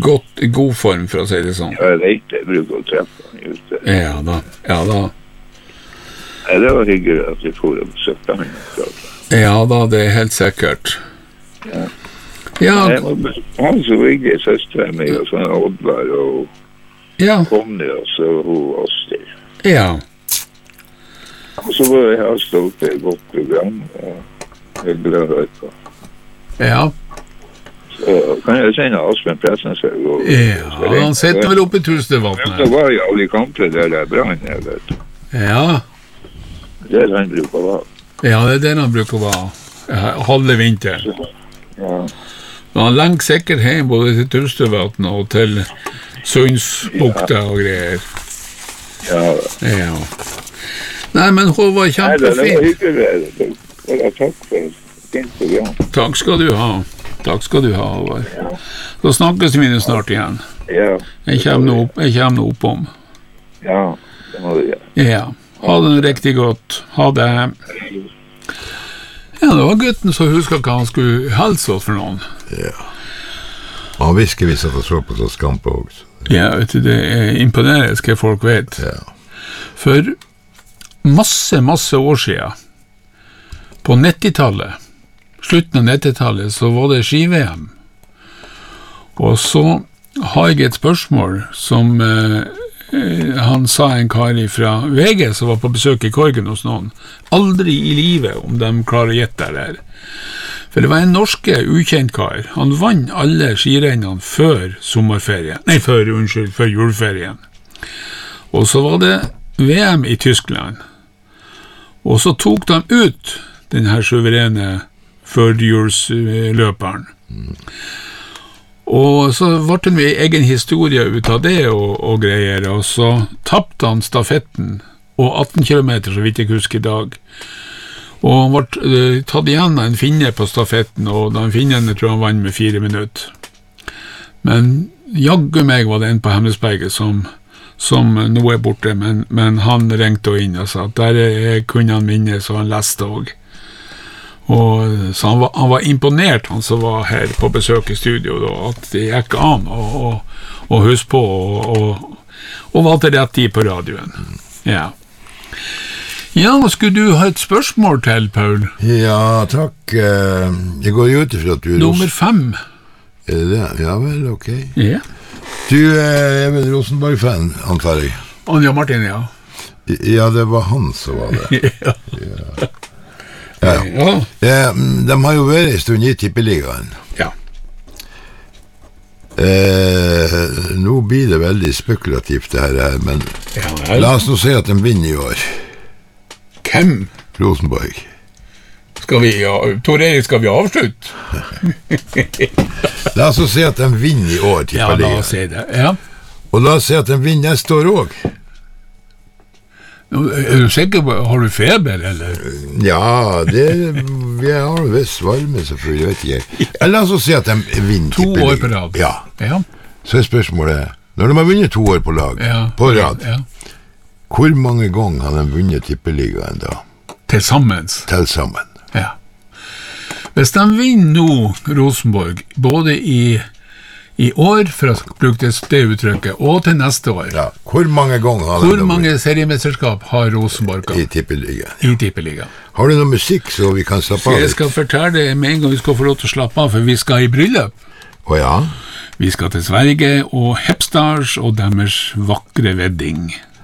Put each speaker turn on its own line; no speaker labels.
god form, for å si det sånn.
Ja, jeg vet det, jeg bruker å treffe han ute.
Ja da.
Ja, det var hyggelig at vi får å besøke han.
Ja da, det er helt sikkert.
Ja. Han så hyggelig søster meg, og sånn Oddvar og Conny, og så hun Astrid.
Ja.
Og så var jeg stolt i et godt program, og hyggelig å høre på.
Ja.
Så kan jeg sende Aspen Pressenshaug.
Ja, han sitter vel oppe i Tustervatnet.
Det var jo Alicante der det brann, jeg vet.
Ja.
Det er han bruker å være.
Ja, det er det han bruker å være. Halve vinter.
Ja.
Men han lenger sikkert hjem både til Tustervatnet og til Sundsbukta og greier. Ja. Nei, men hun var kjempefint.
Nei, det var hyggelig. Takk for fint program.
Takk skal du ha, Håvard. Så snakkes vi snart igjen.
Ja.
Jeg kommer nå opp om.
Ja, det må du gjøre.
Ja. Ha det riktig godt. Ha det. Ja, det var gutten som husker hva han skulle helse oss for noen.
Ja. Han visste vi satt og så på så skampe også.
Ja, vet du, det er imponerende hva folk vet.
Ja.
For masse år siden, på 90-tallet, slutten av 90-tallet, så var det ski-VM. Og så har jeg et spørsmål som han sa en kar fra VG som var på besøk i Korgen hos noen. Aldri i livet om de klarer å gjette det her. For det var en norske ukjent kar. Han vant alle skirennene før juleferien. Og så var det VM i Tyskland. Og så tok de ut den her suverene førjulsløperen. Og så ble det en egen historie ut av det og greier, og så tappte han stafetten, og 18 kilometer, så vidt jeg husker i dag. Og han ble tatt igjen av en finne på stafetten, og den finnen tror han vant med 4 minutter. Men jaggu meg var det en på Hemmelsberget som nå er borte, men han ringte inn og sa at der kunne han minne, så han leste også. Og så han var imponert, han som var her på besøk i studio da, at det gikk an å huske på og var til rett tid på radioen. Ja, skulle du ha et spørsmål til, Paul?
Ja, takk. Jeg går jo ut ifra at du
Nummer 5.
Er det det? Ja vel, ok.
Ja.
Du er vel Rosenborg-fan, antar jeg?
Anja Martin, ja.
Ja, det var han som var det. Ja. De har jo vært en stund i tippeligaen.
Ja.
Nå blir det veldig spekulativt det her, men la oss nå si at de vinner i år.
Hvem?
Rosenborg.
Tor Erik, skal vi avslutte?
La oss nå si at de vinner i år tippeligaen.
Ja, la oss si det, ja.
Og la oss si at de vinner neste år også.
Er du sikker på, har du feber, eller?
Ja, vi har en viss varme, selvfølgelig, vet jeg. La oss si at de vinner
2 år på rad.
Ja. Så er spørsmålet, når de har vunnet 2 år på rad, hvor mange ganger har de vunnet tippeligaen da?
Til sammen. Ja. Hvis de vinner nå, Rosenborg, både i år, for å bruke det uttrykket, og til neste år.
Ja, hvor mange ganger har
Hvor mange seriemesterskap har Rosenborg
i tippeligaen?
I tippeligaen.
Har du noe musikk så vi kan slappe av?
Jeg skal fortelle det med en gang vi skal få lov til å slappe av, for vi skal i bryllup.
Ja?
Vi skal til Sverige og Hepstars og deres vakre wedding.